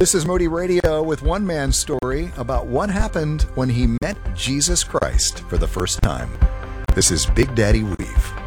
This is Moody Radio with one man's story about what happened when he met Jesus Christ for the first time. This is Big Daddy Weave.